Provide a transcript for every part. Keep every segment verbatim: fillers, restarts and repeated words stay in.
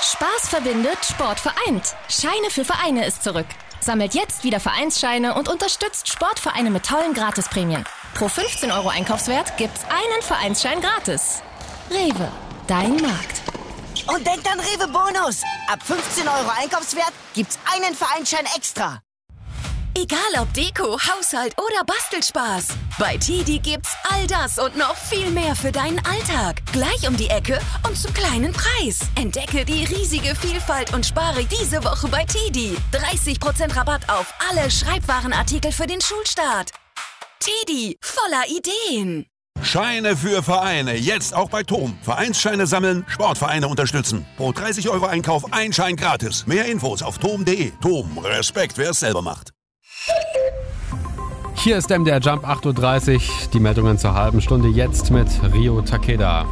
Spaß verbindet, Sport vereint. Scheine für Vereine ist zurück. Sammelt jetzt wieder Vereinsscheine und unterstützt Sportvereine mit tollen Gratisprämien. Pro fünfzehn Euro Einkaufswert gibt's einen Vereinsschein gratis. Rewe, dein Markt. Und denkt an Rewe Bonus. Ab fünfzehn Euro Einkaufswert gibt's einen Vereinsschein extra. Egal ob Deko, Haushalt oder Bastelspaß. Bei Tidi gibt's all das und noch viel mehr für deinen Alltag. Gleich um die Ecke und zum kleinen Preis. Entdecke die riesige Vielfalt und spare diese Woche bei Tidi. dreißig Prozent Rabatt auf alle Schreibwarenartikel für den Schulstart. Tidi, voller Ideen. Scheine für Vereine, jetzt auch bei Tom. Vereinsscheine sammeln, Sportvereine unterstützen. Pro dreißig Euro Einkauf ein Schein gratis. Mehr Infos auf tom punkt de. Tom, Respekt, wer es selber macht. Hier ist M D R Jump acht Uhr dreißig. Die Meldungen zur halben Stunde jetzt mit Rio Takeda.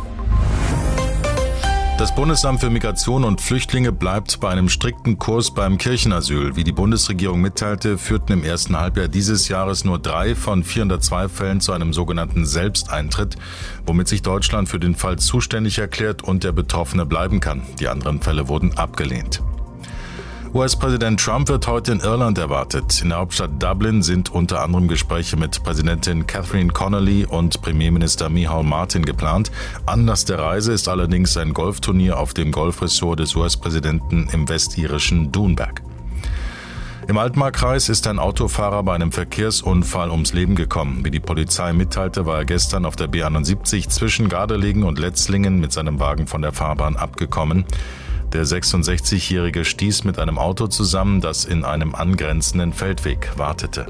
Das Bundesamt für Migration und Flüchtlinge bleibt bei einem strikten Kurs beim Kirchenasyl. Wie die Bundesregierung mitteilte, führten im ersten Halbjahr dieses Jahres nur drei von vierhundertzwei Fällen zu einem sogenannten Selbsteintritt, womit sich Deutschland für den Fall zuständig erklärt und der Betroffene bleiben kann. Die anderen Fälle wurden abgelehnt. U S-Präsident Trump wird heute in Irland erwartet. In der Hauptstadt Dublin sind unter anderem Gespräche mit Präsidentin Catherine Connolly und Premierminister Micheál Martin geplant. Anlass der Reise ist allerdings ein Golfturnier auf dem Golfressort des U S-Präsidenten im westirischen Doonberg. Im Altmarkkreis ist ein Autofahrer bei einem Verkehrsunfall ums Leben gekommen. Wie die Polizei mitteilte, war er gestern auf der B einundsiebzig zwischen Gardelegen und Letzlingen mit seinem Wagen von der Fahrbahn abgekommen. Der sechsundsechzigjährige stieß mit einem Auto zusammen, das in einem angrenzenden Feldweg wartete.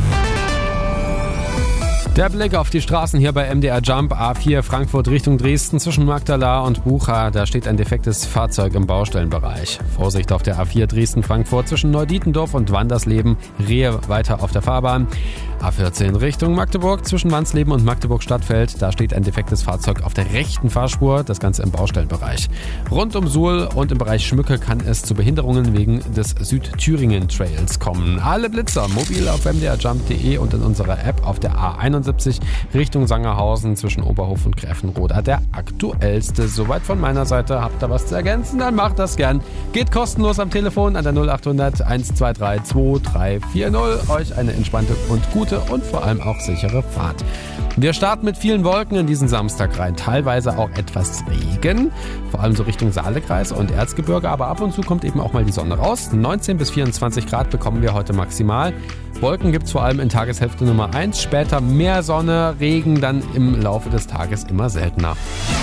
Der Blick auf die Straßen hier bei M D R Jump A vier Frankfurt Richtung Dresden zwischen Magdala und Bucha. Da steht ein defektes Fahrzeug im Baustellenbereich. Vorsicht auf der A vier Dresden-Frankfurt zwischen Neudietendorf und Wandersleben. Rehe weiter auf der Fahrbahn. A vierzehn Richtung Magdeburg zwischen Wansleben und Magdeburg-Stadtfeld. Da steht ein defektes Fahrzeug auf der rechten Fahrspur. Das Ganze im Baustellenbereich. Rund um Suhl und im Bereich Schmücke kann es zu Behinderungen wegen des Südthüringen-Trails kommen. Alle Blitzer mobil auf m d r jump punkt de und in unserer App auf der A einundsiebzig Richtung Sangerhausen zwischen Oberhof und Gräfenroda. Der aktuellste. Soweit von meiner Seite. Habt ihr was zu ergänzen? Dann macht das gern. Geht kostenlos am Telefon an der null achthundert eins zwei drei zwei drei vier null. Euch eine entspannte und gute und vor allem auch sichere Fahrt. Wir starten mit vielen Wolken in diesen Samstag rein. Teilweise auch etwas Regen. Vor allem so Richtung Saalekreis und Erzgebirge. Aber ab und zu kommt eben auch mal die Sonne raus. neunzehn bis vierundzwanzig Grad bekommen wir heute maximal. Wolken gibt es vor allem in Tageshälfte Nummer eins. Später mehr Sonne, Regen dann im Laufe des Tages immer seltener.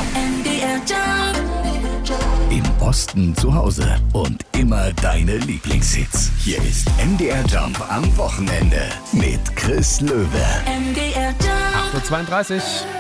Im Osten zu Hause und immer deine Lieblingshits. Hier ist M D R Jump am Wochenende mit Chris Löwe. M D R Jump acht Uhr zweiunddreißig.